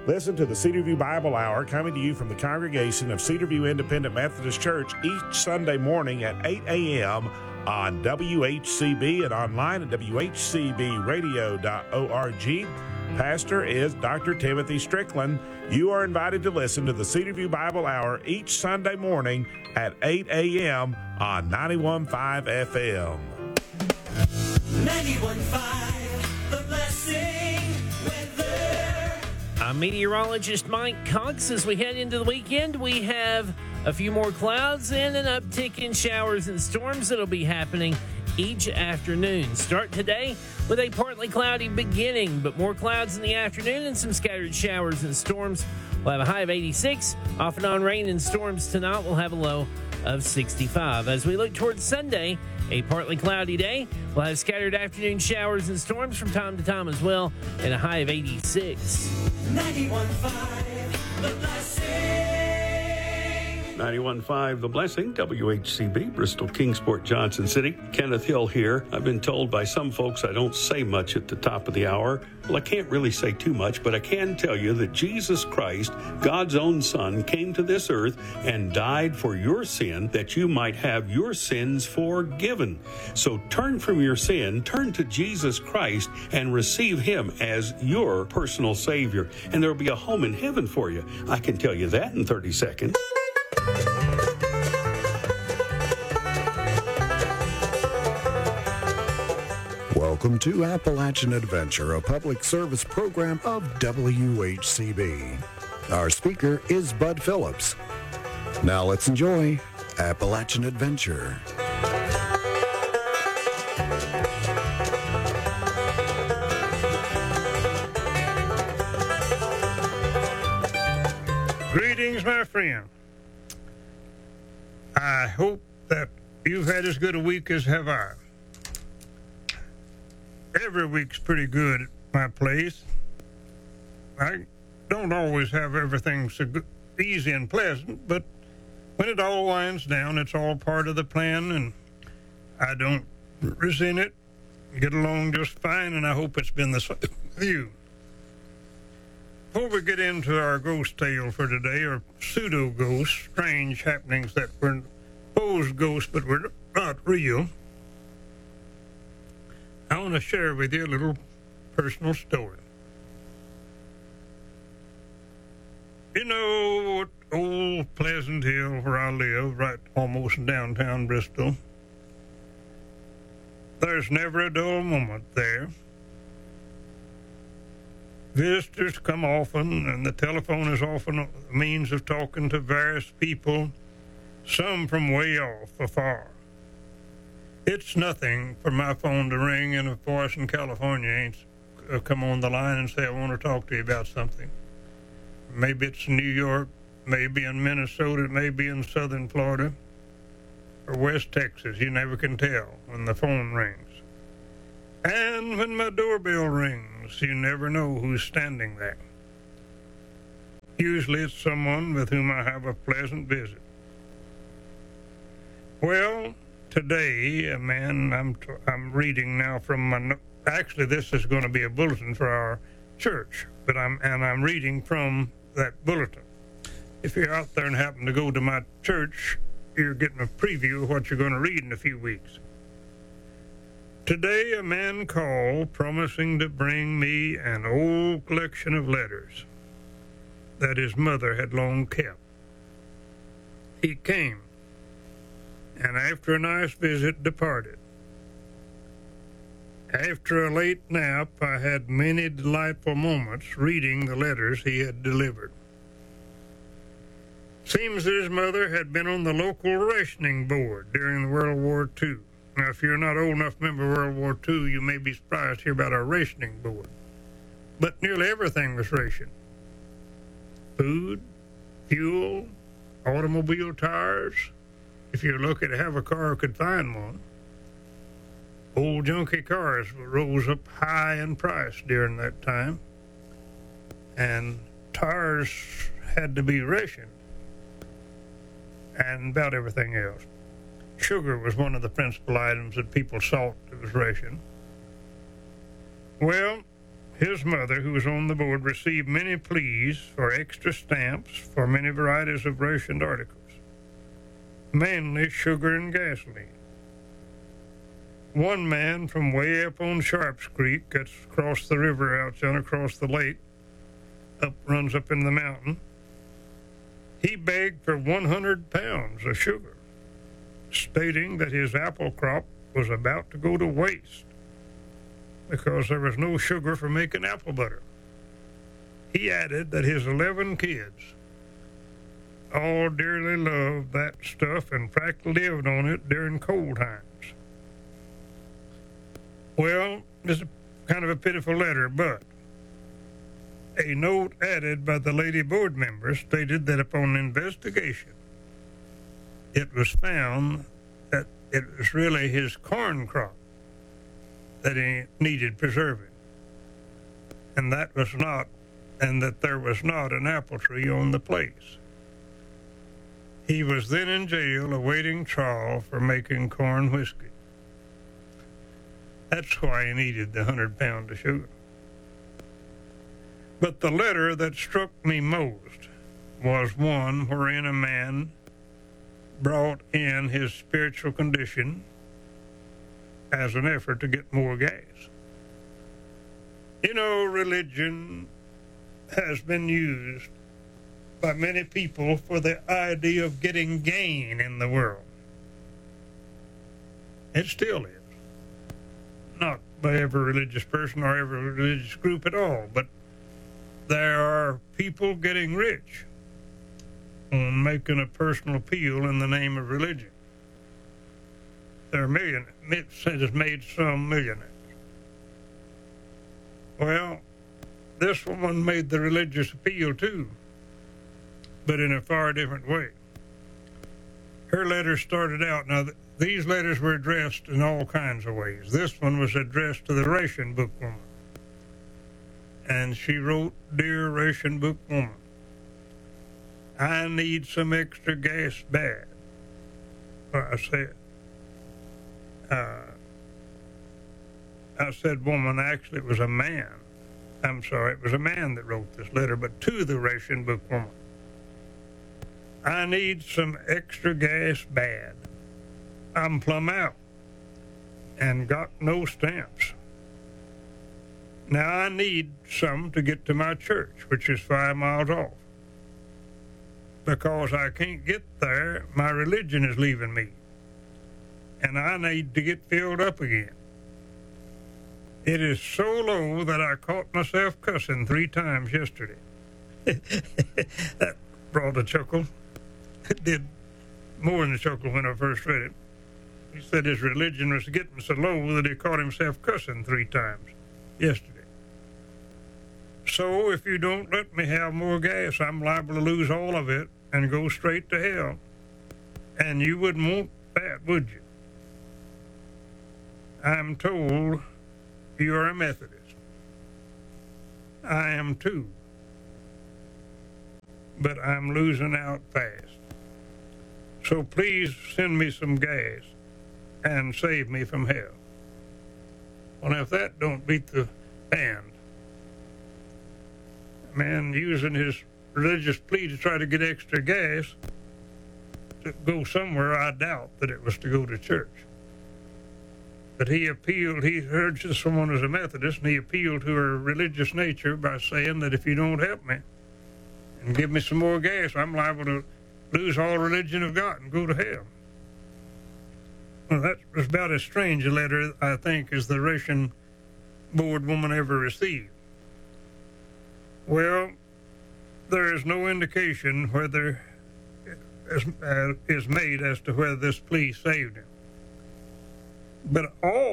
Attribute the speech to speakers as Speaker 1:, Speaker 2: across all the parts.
Speaker 1: Listen to the Cedarview Bible Hour coming to you from the congregation of Cedarview Independent Methodist Church each Sunday morning at 8 a.m. on WHCB and online at WHCBradio.org. Pastor is Dr. Timothy Strickland. You are invited to listen to the Cedarview Bible Hour each Sunday morning at 8 a.m. on 91.5 FM.
Speaker 2: 91.5, The Blessing Weather.
Speaker 3: I'm meteorologist Mike Cox. As we head into the weekend, we have a few more clouds and an uptick in showers and storms that'll be happening each afternoon. Start today with a partly cloudy beginning, but more clouds in the afternoon and some scattered showers and storms. We'll have a high of 86. Off and on rain and storms tonight. We'll have a low of 65. As we look towards Sunday, a partly cloudy day. We'll have scattered afternoon showers and storms from time to time as well, and a high of 86.
Speaker 2: 91.5, The Blessing.
Speaker 4: 91.5 The Blessing, WHCB, Bristol, Kingsport, Johnson City. Kenneth Hill here. I've been told by some folks I don't say much at the top of the hour. Well, I can't really say too much, but I can tell you that Jesus Christ, God's own Son, came to this earth and died for your sin that you might have your sins forgiven. So turn from your sin, turn to Jesus Christ, and receive Him as your personal Savior. And there will be a home in heaven for you. I can tell you that in 30 seconds.
Speaker 5: Welcome to Appalachian Adventure, a public service program of WHCB. Our speaker is Bud Phillips. Now let's enjoy Appalachian Adventure.
Speaker 6: Greetings, my friend. I hope that you've had as good a week as have I. Every week's pretty good at my place. I don't always have everything so good, easy and pleasant, but when it all winds down, it's all part of the plan, and I don't resent it. Get along just fine, and I hope it's been the same with you. Before we get into our ghost tale for today, or pseudo-ghosts, strange happenings that were supposed ghosts but were not real, I want to share with you a little personal story. You know, old Pleasant Hill, where I live, right almost in downtown Bristol, there's never a dull moment there. Visitors come often, and the telephone is often a means of talking to various people, some from way off afar. It's nothing for my phone to ring and a voice in California ain't come on the line and say, I want to talk to you about something. Maybe it's New York, maybe in Minnesota, maybe in southern Florida, or West Texas. You never can tell when the phone rings. And when my doorbell rings, you never know who's standing there. Usually it's someone with whom I have a pleasant visit. Well, today, a man, I'm reading now from my, actually this is going to be a bulletin for our church, but I'm reading from that bulletin. If you're out there and happen to go to my church, you're getting a preview of what you're going to read in a few weeks. Today, a man called promising to bring me an old collection of letters that his mother had long kept. He came, and after a nice visit, departed. After a late nap, I had many delightful moments reading the letters he had delivered. Seems that his mother had been on the local rationing board during World War II. Now, if you're not old enough to remember World War II, you may be surprised to hear about our rationing board. But nearly everything was rationed. Food, fuel, automobile tires. If you're lucky to have a car or could find one. Old junky cars rose up high in price during that time. And tires had to be rationed. And about everything else. Sugar was one of the principal items that people sought that was rationed. Well, His mother, who was on the board, received many pleas for extra stamps for many varieties of rationed articles, mainly sugar and gasoline. One man from way up on Sharps Creek, that's across the river out yonder, across the lake, runs up in the mountain, he begged for 100 pounds of sugar, stating that his apple crop was about to go to waste because there was no sugar for making apple butter. He added that his 11 kids all dearly loved that stuff and practically lived on it during cold times. Well, it's kind of a pitiful letter, but a note added by the lady board member stated that upon investigation, it was found that it was really his corn crop that he needed preserving, and that there was not an apple tree on the place. He was then in jail awaiting trial for making corn whiskey. That's why he needed the 100 pounds of sugar. But the letter that struck me most was one wherein a man brought in his spiritual condition as an effort to get more gas. You know, religion has been used by many people for the idea of getting gain in the world. It still is. Not by every religious person or every religious group at all, but there are people getting rich on making a personal appeal in the name of religion. They're millionaires. It has made some millionaires. Well, this woman made the religious appeal too, but in a far different way. Her letter started out, now these letters were addressed in all kinds of ways. This one was addressed to the ration book woman. And she wrote, "Dear ration book woman, I need some extra gas bad." I said, woman, actually it was a man. I'm sorry, it was a man that wrote this letter, but to the ration book woman. I need some extra gas bad. I'm plumb out and got no stamps. Now I need some to get to my church, which is 5 miles off. Because I can't get there, my religion is leaving me. And I need to get filled up again. It is so low that I caught myself cussing 3 times yesterday. That brought a chuckle. It did more than a chuckle when I first read it. He said his religion was getting so low that he caught himself cussing 3 times yesterday. So if you don't let me have more gas, I'm liable to lose all of it and go straight to hell. And you wouldn't want that, would you? I'm told you are a Methodist. I am too. But I'm losing out fast. So please send me some gas and save me from hell. Well, if that don't beat the band, a man using his religious plea to try to get extra gas to go somewhere, I doubt that it was to go to church. But he heard this woman as a Methodist, and he appealed to her religious nature by saying that if you don't help me and give me some more gas, I'm liable to lose all religion I've got and go to hell. Well, that was about as strange a letter, I think, as the ration board woman ever received. Well, there is no indication whether is made as to whether this plea saved him. But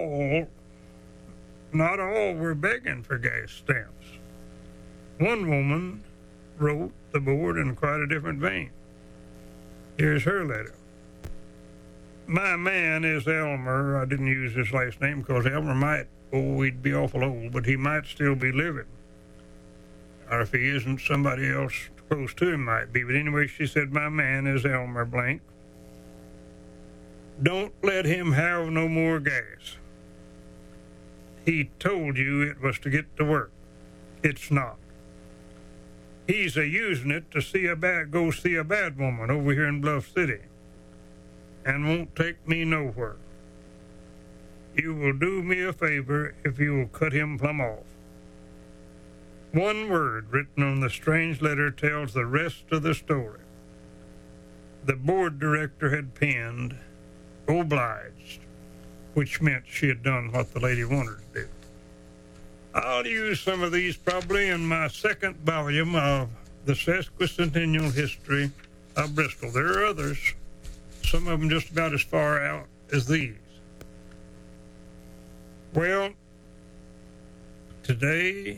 Speaker 6: not all were begging for gas stamps. One woman wrote the board in quite a different vein. Here's her letter. My man is Elmer. I didn't use his last name because Elmer might, he'd be awful old, but he might still be living. Or if he isn't, somebody else close to him might be. But anyway, she said, my man is Elmer blank. Don't let him have no more gas. He told you it was to get to work. It's not. He's a using it to go see a bad woman over here in Bluff City, and won't take me nowhere. You will do me a favor if you will cut him plumb off. One word written on the strange letter tells the rest of the story. The board director had penned, obliged, which meant she had done what the lady wanted to do. I'll use some of these probably in my second volume of the sesquicentennial history of Bristol. There are others, some of them just about as far out as these. Well, today,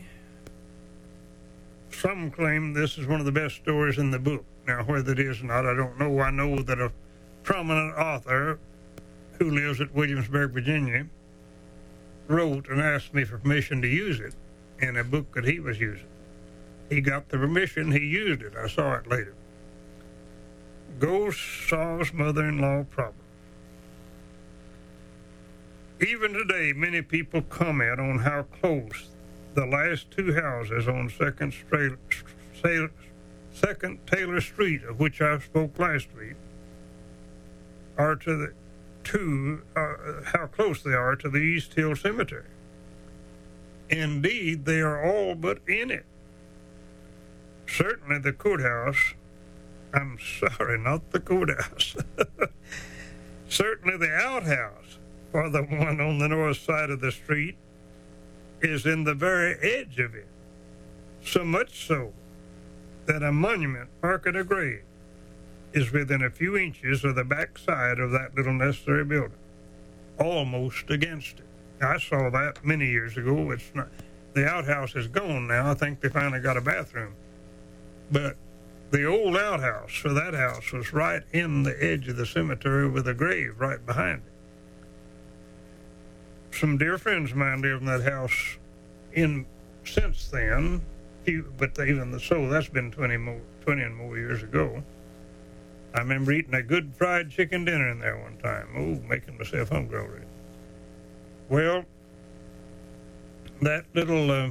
Speaker 6: some claim this is one of the best stories in the book. Now, whether it is or not, I don't know. I know that a prominent author who lives at Williamsburg, Virginia, wrote and asked me for permission to use it in a book that he was using. He got the permission, he used it. I saw it later. Ghost solves mother-in-law problem. Even today, many people comment on how close the last two houses on Second Taylor Street, of which I spoke last week, are how close they are to the East Hill Cemetery. Indeed, they are all but in it. Certainly the courthouse, I'm sorry, not the courthouse. Certainly the outhouse, for the one on the north side of the street, is in the very edge of it. So much so that a monument marking a grave is within a few inches of the back side of that little necessary building, almost against it. I saw that many years ago. It's not, the outhouse is gone now. I think they finally got a bathroom. But the old outhouse for that house was right in the edge of the cemetery with a grave right behind it. Some dear friends of mine live in that house since then, but even so, that's been 20 and more years ago. I remember eating a good fried chicken dinner in there one time. Oh, making myself hungry already. Well, that little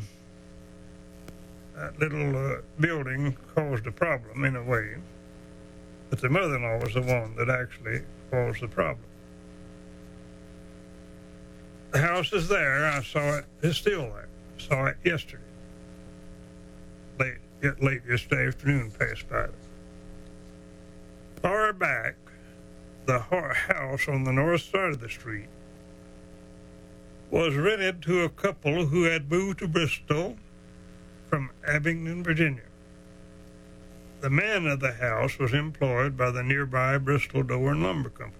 Speaker 6: building caused a problem in a way, but the mother-in-law was the one that actually caused the problem. The house is there. I saw it. It's still there. I saw it yesterday. Late yesterday afternoon, passed by it. Far back, the house on the north side of the street was rented to a couple who had moved to Bristol from Abingdon, Virginia. The man of the house was employed by the nearby Bristol Door and Lumber Company.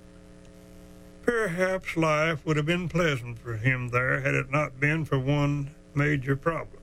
Speaker 6: Perhaps life would have been pleasant for him there had it not been for one major problem.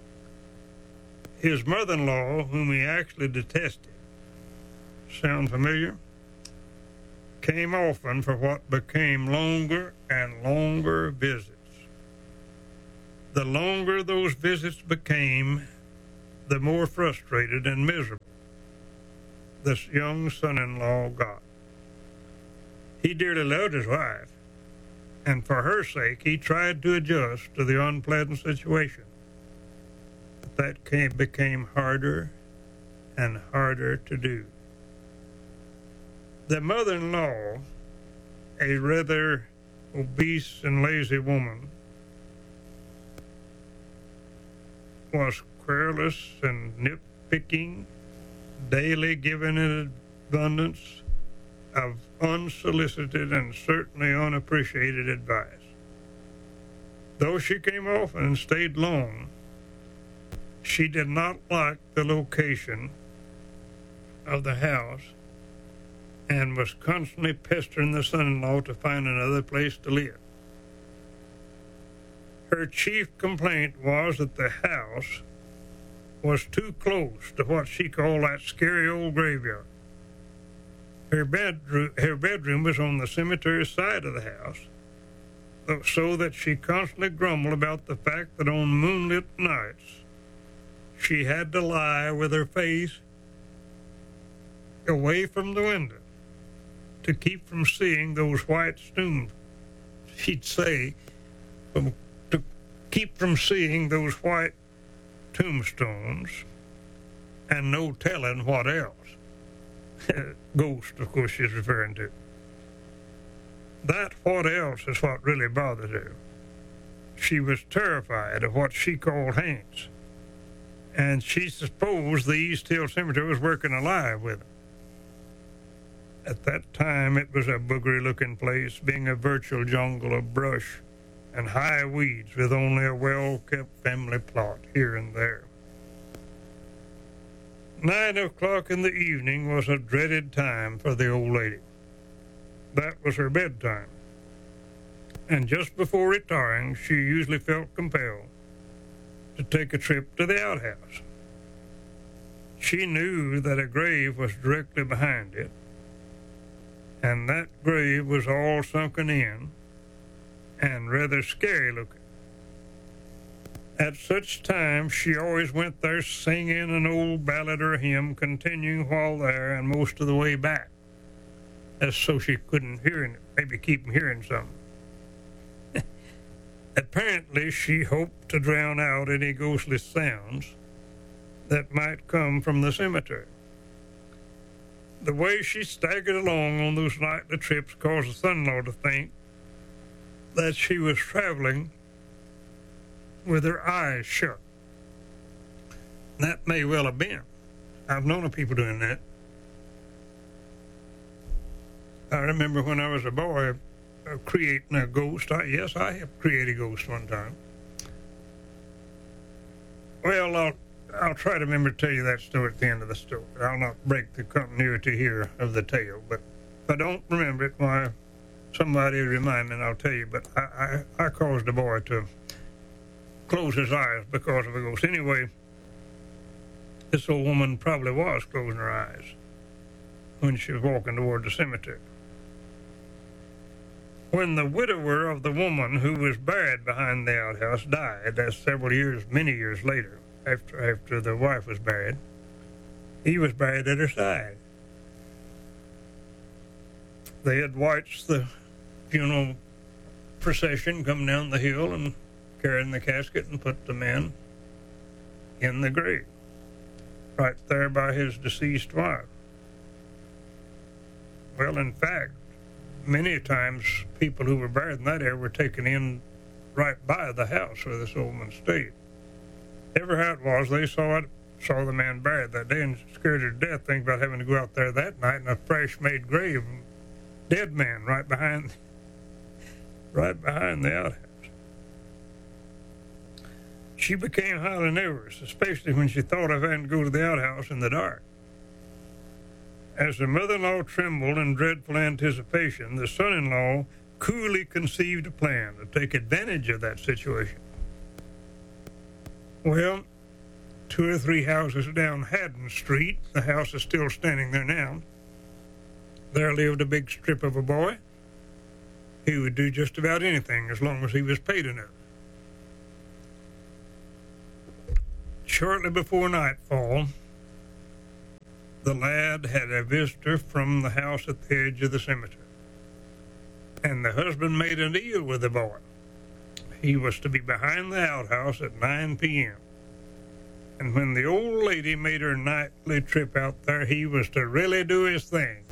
Speaker 6: His mother-in-law, whom he actually detested, sound familiar? Came often for what became longer and longer visits. The longer those visits became, the more frustrated and miserable this young son-in-law got. He dearly loved his wife, and for her sake he tried to adjust to the unpleasant situation. But that became harder and harder to do. The mother-in-law, a rather obese and lazy woman, was querulous and nitpicking, daily giving an abundance of unsolicited and certainly unappreciated advice. Though she came often and stayed long, she did not like the location of the house and was constantly pestering the son-in-law to find another place to live. Her chief complaint was that the house was too close to what she called that scary old graveyard. Her bedroom was on the cemetery side of the house, so that she constantly grumbled about the fact that on moonlit nights she had to lie with her face away from the window to keep from seeing those white stones. She'd say, to keep from seeing those white tombstones, and no telling what else. Ghost, of course, she's referring to. That what else is what really bothered her. She was terrified of what she called haunts, and she supposed the East Hill Cemetery was working alive with them. At that time, it was a boogery-looking place, being a virtual jungle of brush and high weeds with only a well-kept family plot here and there. 9 o'clock in the evening was a dreaded time for the old lady. That was her bedtime. And just before retiring, she usually felt compelled to take a trip to the outhouse. She knew that a grave was directly behind it, and that grave was all sunken in and rather scary looking. At such times, she always went there singing an old ballad or hymn, continuing while there and most of the way back, as so she couldn't hear it, maybe keep from hearing something. Apparently, she hoped to drown out any ghostly sounds that might come from the cemetery. The way she staggered along on those nightly trips caused the son-in-law to think that she was traveling with her eyes shut. That may well have been. I've known of people doing that. I remember when I was a boy creating a ghost. Yes, I have created a ghost one time. Well, I'll try to remember to tell you that story at the end of the story. I'll not break the continuity here of the tale, but if I don't remember it, why, somebody remind me and I'll tell you. But I caused a boy to close his eyes because of a ghost. Anyway, this old woman probably was closing her eyes when she was walking toward the cemetery. When the widower of the woman who was buried behind the outhouse died, that's many years later, after the wife was buried, he was buried at her side. They had watched the funeral procession come down the hill and carrying the casket and put the man in the grave, right there by his deceased wife. Well, in fact, many times people who were buried in that area were taken in right by the house where this old woman stayed. Ever how it was, they saw the man buried that day and scared her to death, thinking about having to go out there that night in a fresh-made grave, dead man right behind the outhouse. She became highly nervous, especially when she thought of having to go to the outhouse in the dark. As the mother-in-law trembled in dreadful anticipation, the son-in-law coolly conceived a plan to take advantage of that situation. Well, 2 or 3 houses down Haddon Street, the house is still standing there now, there lived a big strip of a boy. He would do just about anything as long as he was paid enough. Shortly before nightfall, the lad had a visitor from the house at the edge of the cemetery, and the husband made a deal with the boy. He was to be behind the outhouse at 9 p.m., and when the old lady made her nightly trip out there, he was to really do his thing.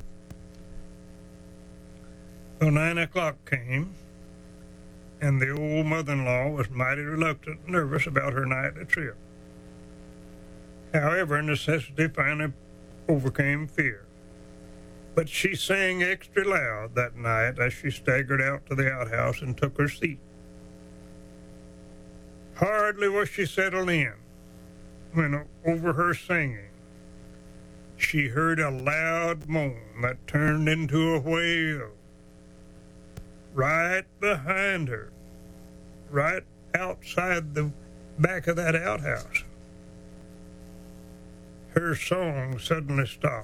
Speaker 6: So 9 o'clock came, and the old mother-in-law was mighty reluctant and nervous about her nightly trip. However, necessity finally overcame fear. But she sang extra loud that night as she staggered out to the outhouse and took her seat. Hardly was she settled in when, over her singing, she heard a loud moan that turned into a wail. Right behind her, right outside the back of that outhouse. Her song suddenly stopped,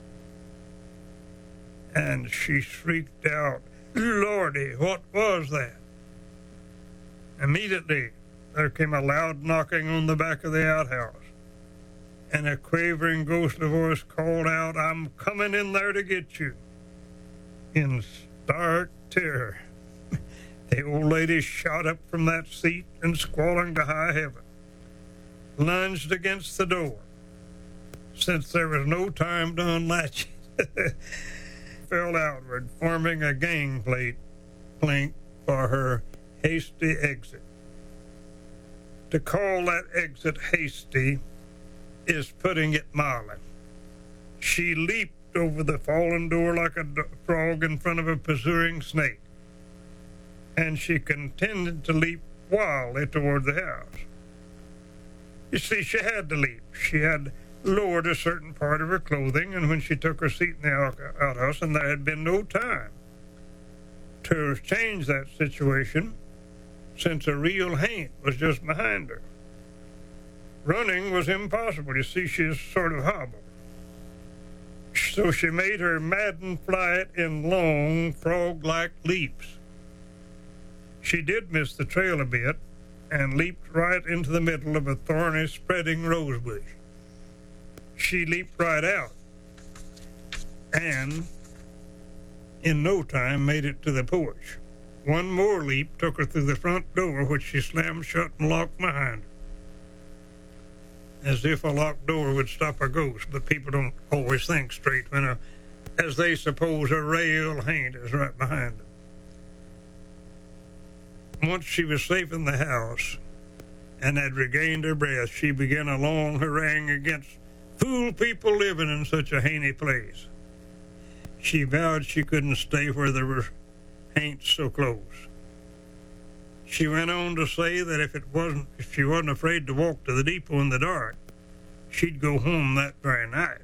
Speaker 6: and she shrieked out, "Lordy, what was that?" Immediately, there came a loud knocking on the back of the outhouse, and a quavering ghostly voice called out, "I'm coming in there to get you." In stark terror, the old lady shot up from that seat and squalling to high heaven. lunged against the door. Since there was no time to unlatch it, fell outward, forming a gangplank for her hasty exit. To call that exit hasty is putting it mildly. She leaped over the fallen door like a frog in front of a pursuing snake, and she continued to leap wildly toward the house. You see, she had to leap. She had lowered a certain part of her clothing, and when she took her seat in the outhouse, and there had been no time to change that situation, since a real haint was just behind her. Running was impossible. You see, she was sort of hobbled. So she made her maddened flight in long, frog-like leaps. She did miss the trail a bit and leaped right into the middle of a thorny, spreading rose bush. She leaped right out and in no time made it to the porch. One more leap took her through the front door, which she slammed shut and locked behind her. As if a locked door would stop a ghost, but people don't always think straight when, as they suppose, a real haint is right behind them. Once she was safe in the house and had regained her breath, she began a long harangue against fool people living in such a hainty place. She vowed she couldn't stay where there were haints so close. She went on to say that if she wasn't afraid to walk to the depot in the dark, she'd go home that very night.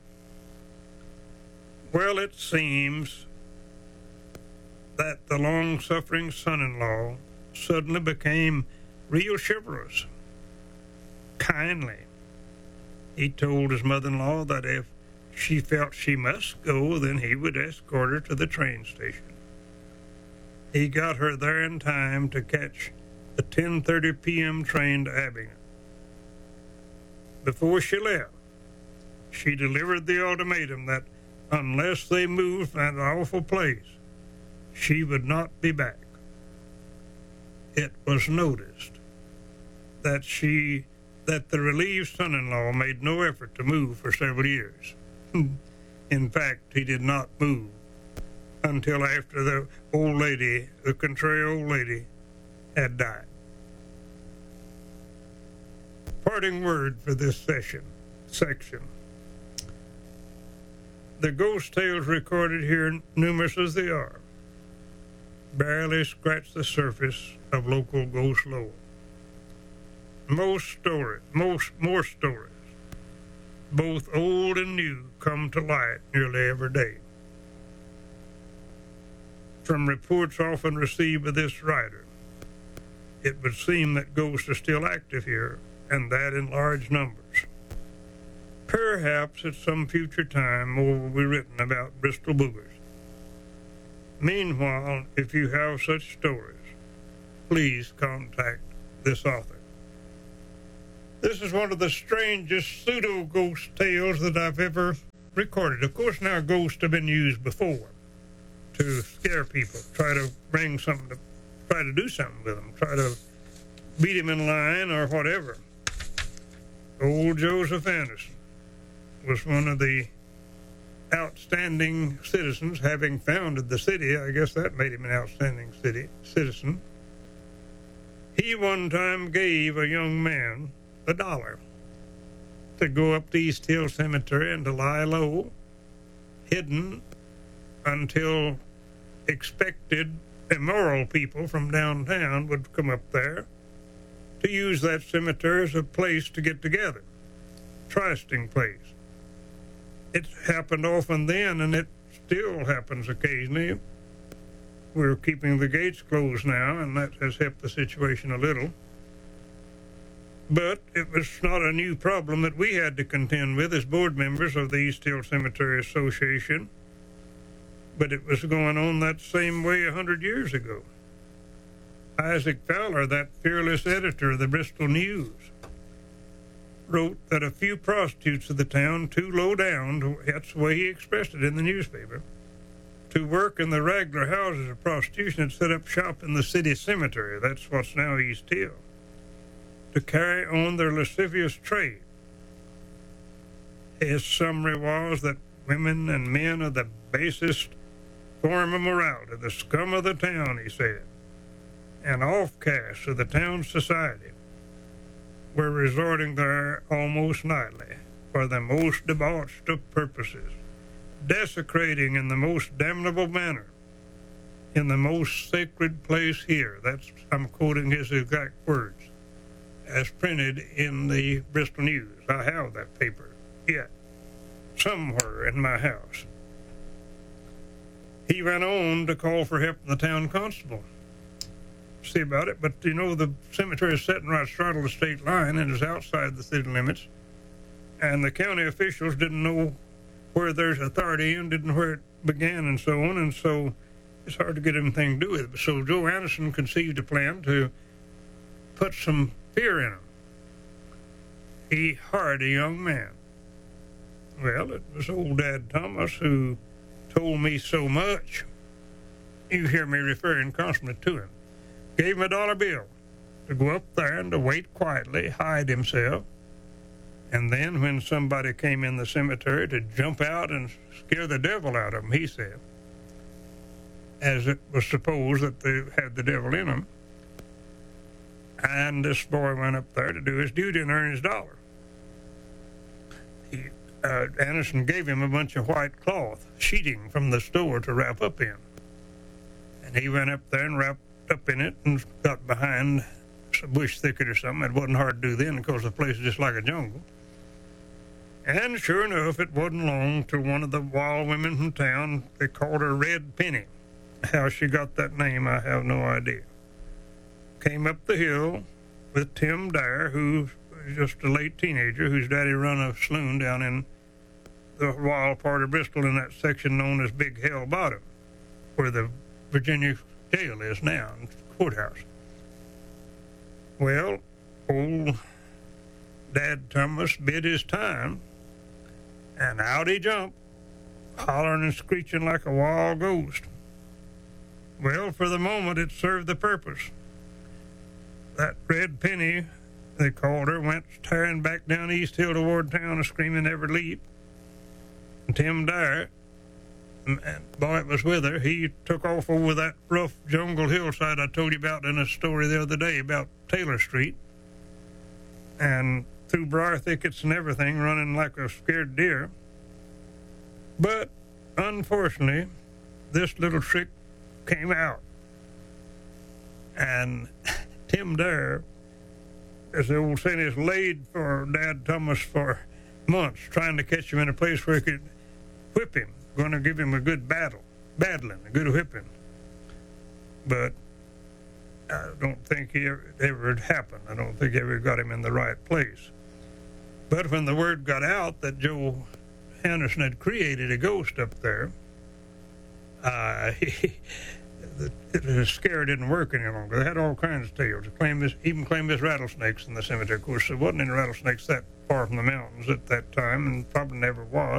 Speaker 6: Well, it seems that the long-suffering son-in-law suddenly became real chivalrous, kindly. He told his mother-in-law that if she felt she must go, then he would escort her to the train station. He got her there in time to catch the 10:30 p.m. train to Abingdon. Before she left, she delivered the ultimatum that unless they moved from that awful place, she would not be back. It was noticed that the relieved son-in-law made no effort to move for several years. In fact, he did not move until after the contrary old lady, had died. Parting word for this section. The ghost tales recorded here, numerous as they are, barely scratch the surface of local ghost lore. More stories, both old and new, come to light nearly every day. From reports often received by this writer, it would seem that ghosts are still active here, and that in large numbers. Perhaps at some future time more will be written about Bristol Boogers. Meanwhile, if you have such stories, please contact this author. This is one of the strangest pseudo-ghost tales that I've ever recorded. Of course, now ghosts have been used before to scare people, try to do something with them, try to beat him in line or whatever. Old Joseph Anderson was one of the outstanding citizens, having founded the city. I guess that made him an outstanding citizen. He one time gave a young man $1 to go up to East Hill Cemetery and to lie low, hidden until expected immoral people from downtown would come up there to use that cemetery as a place to get together, trysting place. It happened often then, and it still happens occasionally. We're keeping the gates closed now, and that has helped the situation a little. But it was not a new problem that we had to contend with as board members of the East Hill Cemetery Association. But it was going on that same way 100 years ago. Isaac Fowler, that fearless editor of the Bristol News, wrote that a few prostitutes of the town, too low down, that's the way he expressed it in the newspaper, to work in the regular houses of prostitution, had set up shop in the city cemetery. That's what's now East Hill, to carry on their lascivious trade. His summary was that women and men are the basest form of morality, the scum of the town, he said, and offcasts of the town's society were resorting there almost nightly for the most debauched of purposes, desecrating in the most damnable manner in the most sacred place here. That's, I'm quoting his exact words, as printed in the Bristol News. I have that paper yet, somewhere in my house. He went on to call for help from the town constable. See about it, but you know, the cemetery is sitting right straddle the state line and is outside the city limits, and the county officials didn't know where their authority ended and where it began and so on, and so it's hard to get anything to do with it. So Joe Anderson conceived a plan to put some fear in him. He hired a young man. Well, it was old Dad Thomas who told me so much. You hear me referring constantly to him. Gave him a $1 bill to go up there and to wait quietly, hide himself, and then when somebody came in the cemetery, to jump out and scare the devil out of them, he said, as it was supposed that they had the devil in them. And this boy went up there to do his duty and earn his $1. Anderson gave him a bunch of white cloth, sheeting from the store to wrap up in. And he went up there and wrapped up in it and got behind some bush thicket or something. It wasn't hard to do then because the place is just like a jungle. And sure enough, it wasn't long till one of the wild women from town, they called her Red Penny. How she got that name, I have no idea. Came up the hill with Tim Dyer, who was just a late teenager, whose daddy run a saloon down in the wild part of Bristol in that section known as Big Hell Bottom, where the Virginia jail is now, and courthouse. Well, old Dad Thomas bid his time, and out he jumped, hollering and screeching like a wild ghost. Well, for the moment, it served the purpose. That Red Penny, they called her, went tearing back down East Hill toward town, screaming every leap. And Tim Dyer, and boy, it was with her, he took off over that rough jungle hillside I told you about in a story the other day about Taylor Street, and through briar thickets and everything, running like a scared deer. But unfortunately, this little trick came out, and Tim Dyer, as the old saying is, laid for Dad Thomas for months, trying to catch him in a place where he could whip him, going to give him a good battling, a good whipping. But I don't think ever had happened. I don't think he ever got him in the right place. But when the word got out that Joe Anderson had created a ghost up there, the scare didn't work any longer. They had all kinds of tales. Even claimed there's rattlesnakes in the cemetery. Of course, there wasn't any rattlesnakes that far from the mountains at that time, and probably never was.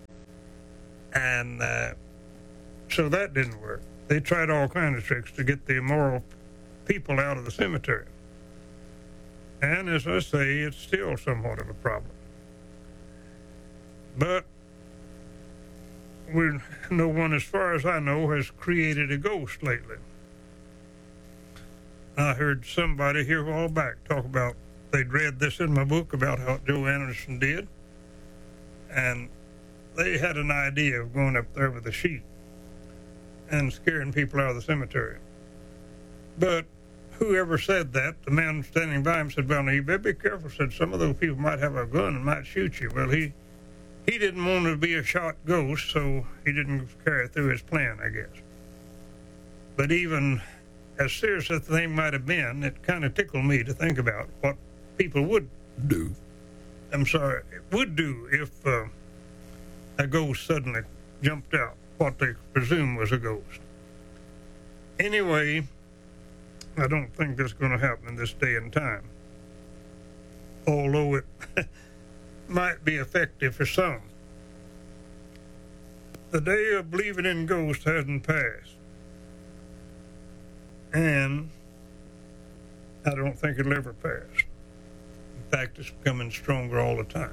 Speaker 6: And so that didn't work. They tried all kinds of tricks to get the immoral people out of the cemetery. And as I say, it's still somewhat of a problem. But no one, as far as I know, has created a ghost lately. I heard somebody here a while back talk about, they'd read this in my book about how Joe Anderson did, and they had an idea of going up there with a sheet and scaring people out of the cemetery. But whoever said that, the man standing by him said, well, now, you better be careful, said, some of those people might have a gun and might shoot you. Well, he didn't want to be a shot ghost, so he didn't carry through his plan, I guess. But even as serious as the thing might have been, it kind of tickled me to think about what people would do. Would do if a ghost suddenly jumped out, what they presume was a ghost. Anyway, I don't think that's going to happen in this day and time, although it might be effective for some. The day of believing in ghosts hasn't passed, and I don't think it'll ever pass. In fact, it's becoming stronger all the time.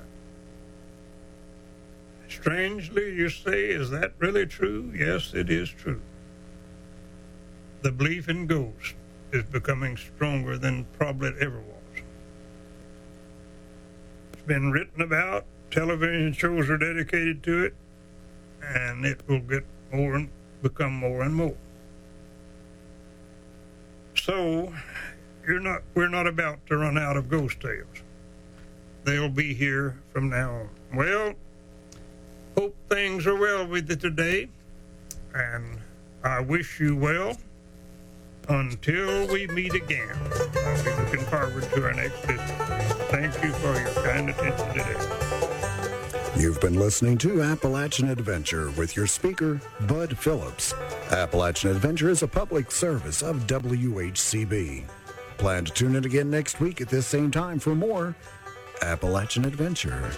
Speaker 6: Strangely, you say, is that really true? Yes, it is true. The belief in ghosts is becoming stronger than probably it ever was. It's been written about, television shows are dedicated to it, and it will get more and become more and more. So, we're not about to run out of ghost tales. They'll be here from now on. Well, hope things are well with you today, and I wish you well until we meet again. I'll be looking forward to our next visit. Thank you for your kind attention today.
Speaker 5: You've been listening to Appalachian Adventure with your speaker, Bud Phillips. Appalachian Adventure is a public service of WHCB. Plan to tune in again next week at this same time for more Appalachian Adventure.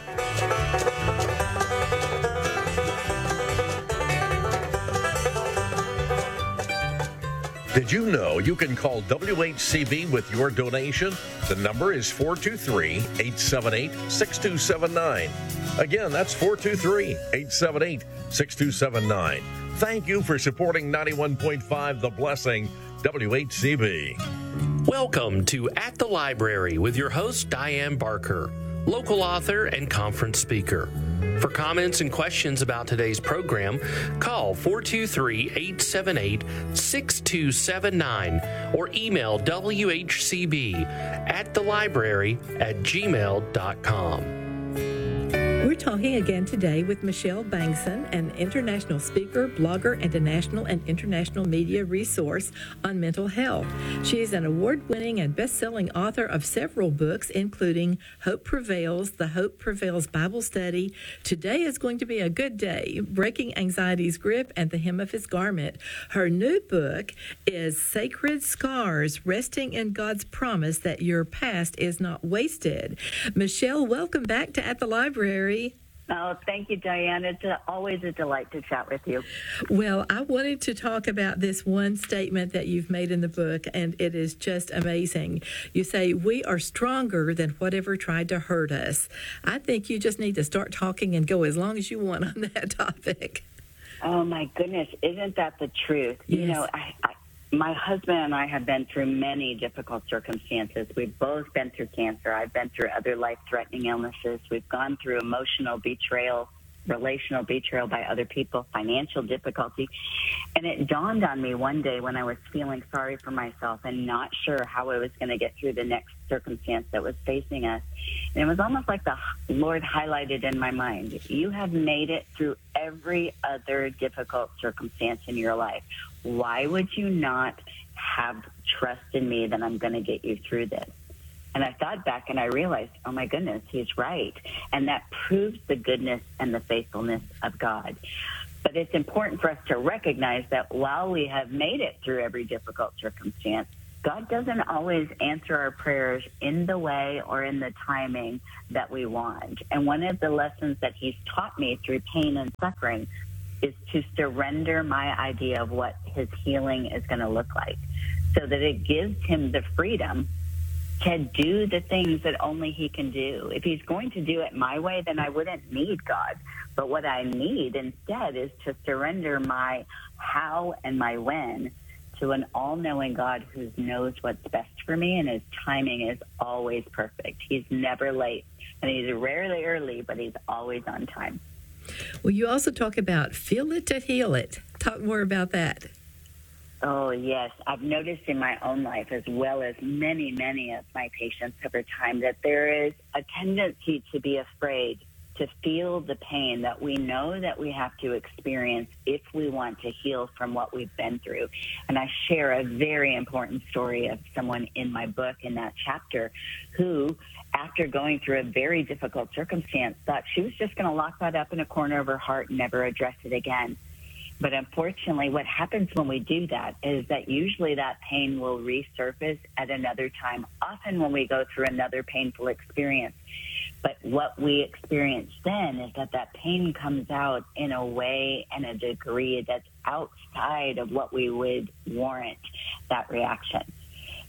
Speaker 7: Did you know you can call WHCB with your donation? The number is 423-878-6279. Again, that's 423-878-6279. Thank you for supporting 91.5 The Blessing, WHCB.
Speaker 8: Welcome to At the Library with your host, Diane Barker, local author and conference speaker. For comments and questions about today's program, call 423-878-6279 or email whcb@thelibrary@gmail.com.
Speaker 9: We're talking again today with Michelle Bangson, an international speaker, blogger, and a national and international media resource on mental health. She is an award-winning and best-selling author of several books, including Hope Prevails, The Hope Prevails Bible Study, Today is Going to Be a Good Day, Breaking Anxiety's Grip, and The Hem of His Garment. Her new book is Sacred Scars, Resting in God's Promise That Your Past is Not Wasted. Michelle, welcome back to At the Library.
Speaker 10: Oh, thank you, Diane. It's always a delight to chat with you.
Speaker 9: Well, I wanted to talk about this one statement that you've made in the book, and it is just amazing. You say, we are stronger than whatever tried to hurt us. I think you just need to start talking and go as long as you want on that topic.
Speaker 10: Oh, my goodness. Isn't that the truth?
Speaker 9: Yes.
Speaker 10: You know, my husband and I have been through many difficult circumstances. We've both been through cancer. I've been through other life-threatening illnesses. We've gone through emotional betrayal, relational betrayal by other people, financial difficulty. And it dawned on me one day when I was feeling sorry for myself and not sure how I was going to get through the next circumstance that was facing us. And it was almost like the Lord highlighted in my mind, you have made it through every other difficult circumstance in your life. Why would you not have trust in me that I'm going to get you through this? And I thought back and I realized, oh my goodness, he's right. And that proves the goodness and the faithfulness of God. But it's important for us to recognize that while we have made it through every difficult circumstance, God doesn't always answer our prayers in the way or in the timing that we want. And one of the lessons that he's taught me through pain and suffering is to surrender my idea of what his healing is going to look like, so that it gives him the freedom to do the things that only he can do. If he's going to do it my way, then I wouldn't need God. But what I need instead is to surrender my how and my when to an all-knowing God who knows what's best for me, and his timing is always perfect. He's never late, and he's rarely early, but he's always on time.
Speaker 9: Well, you also talk about feel it to heal it. Talk more about that.
Speaker 10: Oh, yes. I've noticed in my own life, as well as many, many of my patients over time, that there is a tendency to be afraid to feel the pain that we know that we have to experience if we want to heal from what we've been through. And I share a very important story of someone in my book in that chapter who, after going through a very difficult circumstance, thought she was just going to lock that up in a corner of her heart and never address it again. But unfortunately, what happens when we do that is that usually that pain will resurface at another time, often when we go through another painful experience. But what we experience then is that that pain comes out in a way and a degree that's outside of what we would warrant that reaction.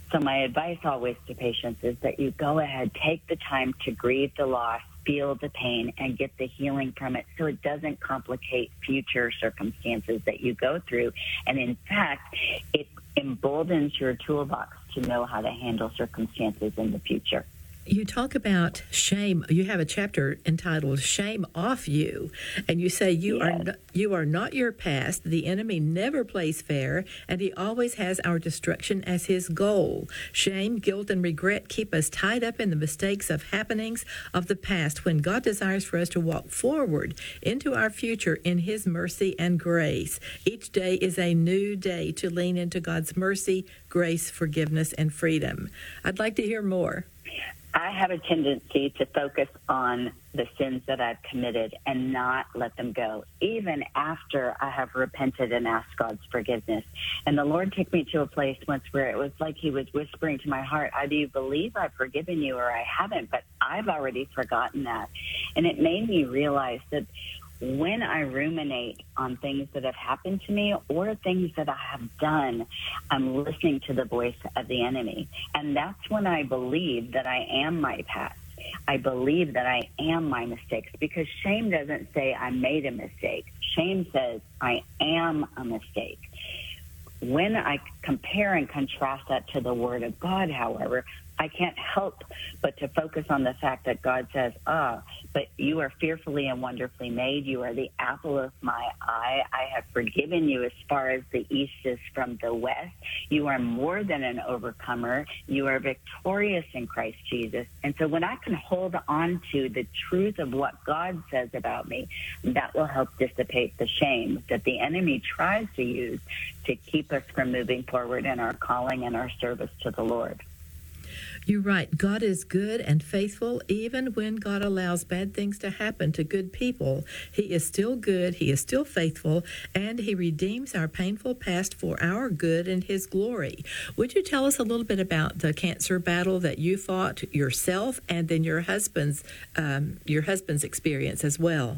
Speaker 10: So my advice always to patients is that you go ahead, take the time to grieve the loss, feel the pain, and get the healing from it so it doesn't complicate future circumstances that you go through. And in fact, it emboldens your toolbox to know how to handle circumstances in the future.
Speaker 9: You talk about shame. You have a chapter entitled "Shame Off You," and you say you are not your past. The enemy never plays fair, and he always has our destruction as his goal. Shame, guilt, and regret keep us tied up in the mistakes of happenings of the past when God desires for us to walk forward into our future in his mercy and grace. Each day is a new day to lean into God's mercy, grace, forgiveness, and freedom. I'd like to hear more.
Speaker 10: I have a tendency to focus on the sins that I've committed and not let them go, even after I have repented and asked God's forgiveness. And the Lord took me to a place once where it was like he was whispering to my heart, either you believe I've forgiven you or I haven't, but I've already forgotten that. And it made me realize that when I ruminate on things that have happened to me or things that I have done, I'm listening to the voice of the enemy. And that's when I believe that I am my past. I believe that I am my mistakes, because shame doesn't say I made a mistake. Shame says I am a mistake. When I compare and contrast that to the Word of God, however, I can't help but to focus on the fact that God says, but you are fearfully and wonderfully made. You are the apple of my eye. I have forgiven you as far as the east is from the west. You are more than an overcomer. You are victorious in Christ Jesus. And so when I can hold on to the truth of what God says about me, that will help dissipate the shame that the enemy tries to use to keep us from moving forward in our calling and our service to the Lord.
Speaker 9: You're right. God is good and faithful. Even when God allows bad things to happen to good people, he is still good, he is still faithful, and he redeems our painful past for our good and his glory. Would you tell us a little bit about the cancer battle that you fought yourself, and then your husband's experience as well?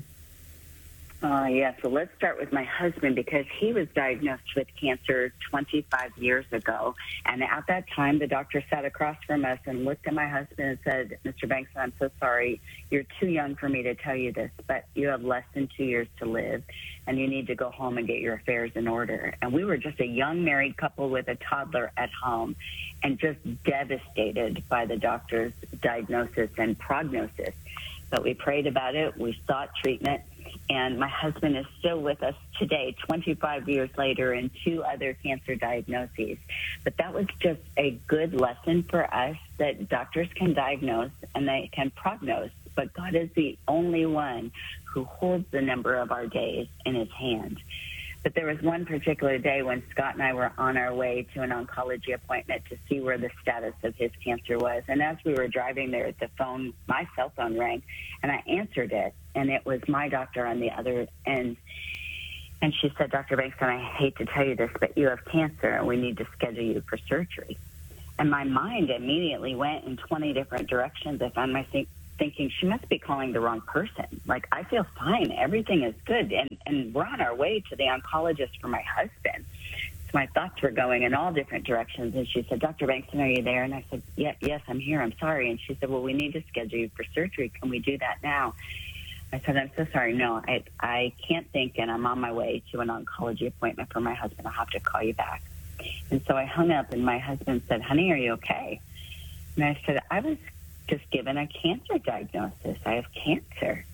Speaker 10: Yeah, so let's start with my husband, because he was diagnosed with cancer 25 years ago. And at that time, the doctor sat across from us and looked at my husband and said, Mr. Bankson, I'm so sorry. You're too young for me to tell you this, but you have less than 2 years to live, and you need to go home and get your affairs in order. And we were just a young married couple with a toddler at home, and just devastated by the doctor's diagnosis and prognosis. But we prayed about it. We sought treatment. And my husband is still with us today, 25 years later, and 2 other cancer diagnoses. But that was just a good lesson for us, that doctors can diagnose and they can prognose, but God is the only one who holds the number of our days in his hand. But there was one particular day when Scott and I were on our way to an oncology appointment to see where the status of his cancer was. And as we were driving there, my cell phone rang, and I answered it, and it was my doctor on the other end. And she said, Dr. Bankson, I hate to tell you this, but you have cancer, and we need to schedule you for surgery. And my mind immediately went in 20 different directions. I found myself thinking, she must be calling the wrong person. Like, I feel fine. Everything is good. And we're on our way to the oncologist for my husband. So my thoughts were going in all different directions. And she said, Dr. Bankson, are you there? And I said, yes, I'm here. I'm sorry. And she said, well, we need to schedule you for surgery. Can we do that now? I said, I'm so sorry. No, I can't think, and I'm on my way to an oncology appointment for my husband. I'll have to call you back. And so I hung up, and my husband said, honey, are you okay? And I said, I was just given a cancer diagnosis. I have cancer.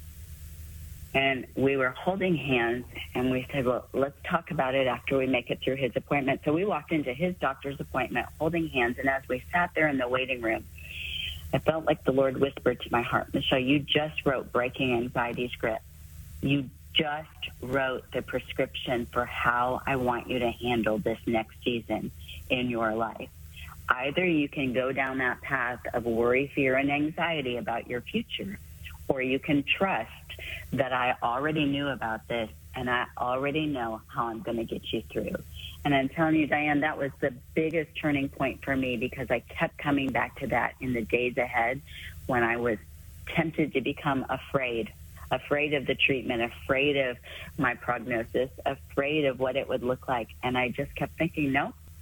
Speaker 10: And we were holding hands, and we said, well, let's talk about it after we make it through his appointment. So we walked into his doctor's appointment holding hands, and as we sat there in the waiting room, I felt like the Lord whispered to my heart, Michelle, you just wrote Breaking Anxiety Script. You just wrote the prescription for how I want you to handle this next season in your life. Either you can go down that path of worry, fear, and anxiety about your future, or you can trust that I already knew about this and I already know how I'm going to get you through. And I'm telling you, Diane, that was the biggest turning point for me, because I kept coming back to that in the days ahead when I was tempted to become afraid of the treatment, afraid of my prognosis, afraid of what it would look like. And I just kept thinking, no,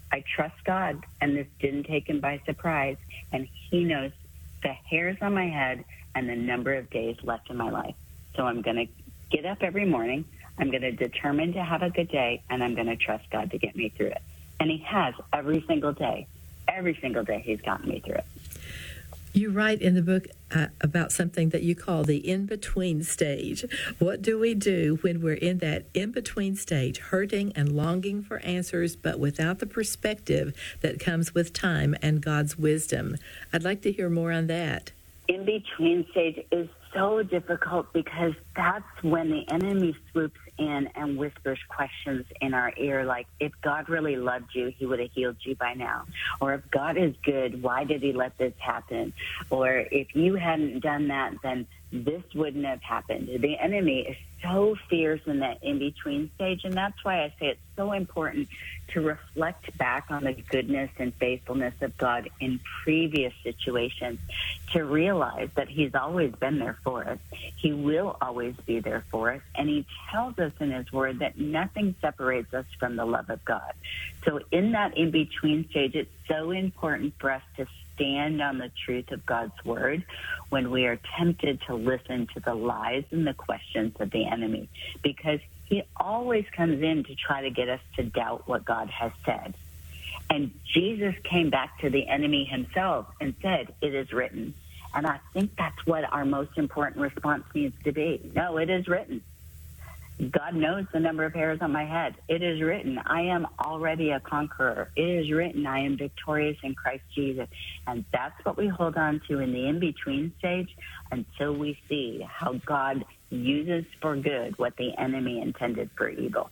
Speaker 10: I trust God, and this didn't take him by surprise, and he knows the hairs on my head and the number of days left in my life. So I'm going to get up every morning. I'm going to determine to have a good day, and I'm going to trust God to get me through it. And he has every single day. Every single day he's gotten me through it.
Speaker 9: You write in the book about something that you call the in-between stage. What do we do when we're in that in-between stage, hurting and longing for answers, but without the perspective that comes with time and God's wisdom? I'd like to hear more on that.
Speaker 10: In-between stage is so difficult because that's when the enemy swoops in and whispers questions in our ear like, if God really loved you, he would have healed you by now. Or if God is good, why did he let this happen? Or if you hadn't done that, then this wouldn't have happened. The enemy is so fierce in that in-between stage, and that's why I say it's so important to reflect back on the goodness and faithfulness of God in previous situations, to realize that he's always been there for us. He will always be there for us, and he tells us in his word that nothing separates us from the love of God. So in that in-between stage, it's so important for us to stand on the truth of God's word when we are tempted to listen to the lies and the questions of the enemy, because he always comes in to try to get us to doubt what God has said. And Jesus came back to the enemy himself and said, it is written. And I think that's what our most important response needs to be. No, it is written. God knows the number of hairs on my head. It is written. I am already a conqueror. It is written. I am victorious in Christ Jesus. And that's what we hold on to in the in-between stage until we see how God uses for good what the enemy intended for evil.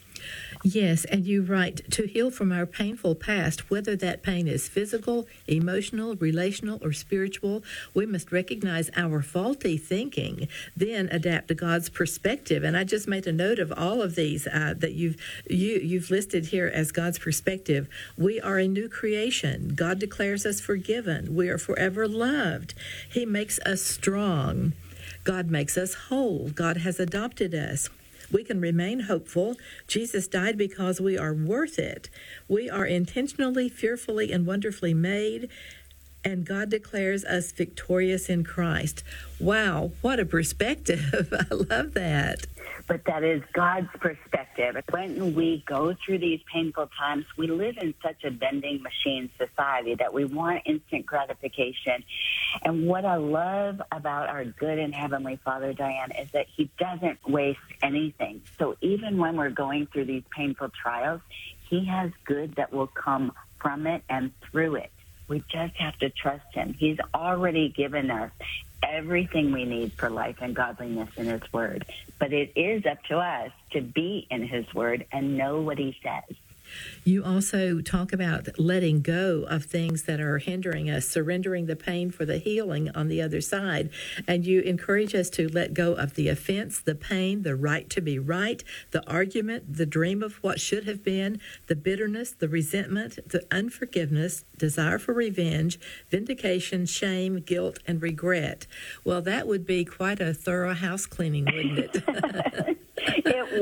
Speaker 9: Yes, and you write, to heal from our painful past, whether that pain is physical, emotional, relational, or spiritual, we must recognize our faulty thinking, then adapt to God's perspective. And I just made a note of all of these that you've listed here as God's perspective. We are a new creation. God declares us forgiven. We are forever loved. He makes us strong. God makes us whole. God has adopted us. We can remain hopeful. Jesus died because we are worth it. We are intentionally, fearfully, and wonderfully made, and God declares us victorious in Christ. Wow, what a perspective. I love that.
Speaker 10: But that is God's perspective. When we go through these painful times, we live in such a vending machine society that we want instant gratification. And what I love about our good and heavenly Father, Diane, is that he doesn't waste anything. So even when we're going through these painful trials, he has good that will come from it and through it. We just have to trust him. He's already given us everything we need for life and godliness in his word. But it is up to us to be in his word and know what he says.
Speaker 9: You also talk about letting go of things that are hindering us, surrendering the pain for the healing on the other side. And you encourage us to let go of the offense, the pain, the right to be right, the argument, the dream of what should have been, the bitterness, the resentment, the unforgiveness, desire for revenge, vindication, shame, guilt, and regret. Well, that would be quite a thorough house cleaning, wouldn't it?
Speaker 10: It